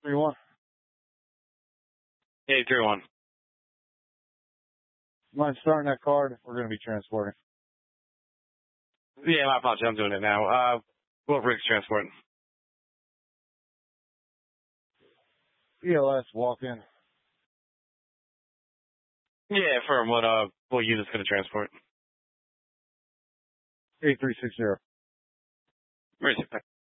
3-1. Hey, 3-1. Mind starting that card? We're going to be transporting. Yeah, my apologies. I'm doing it now. Wolf Rick's transporting. ELS, walk in. Yeah, firm. What unit's going to transport? 8360. Where is it?